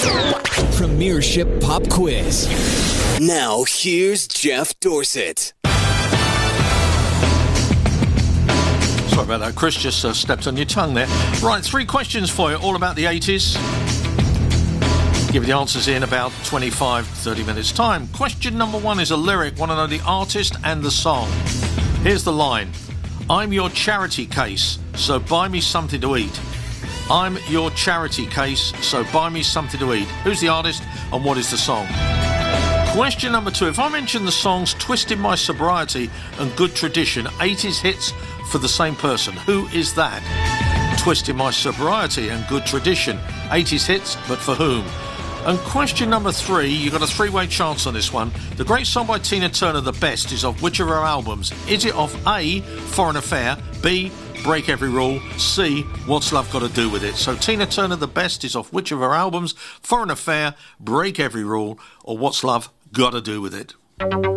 Premiership Pop Quiz. Now, here's Jeff Dorset. Sorry about that, Chris. Just stepped on your tongue there. Right, 3 questions for you, all about the 80s. Give you the answers in about 25, 30 minutes' time. Question number 1 is a lyric. Want to know the artist and the song. Here's the line. I'm your charity case, so buy me something to eat. I'm your charity case, so buy me something to eat. Who's the artist and what is the song? Question number 2. If I mention the songs Twisted My Sobriety and Good Tradition, 80s hits for the same person, who is that? Twisted My Sobriety and Good Tradition, 80s hits, but for whom? And question number 3, you've got a 3-way chance on this one. The great song by Tina Turner, The Best, is off which of her albums? Is it off A, Foreign Affair, B, Break Every Rule, C, What's Love Got to Do With It? So Tina Turner, The Best, is off which of her albums? Foreign Affair, Break Every Rule, or What's Love Got to Do With It?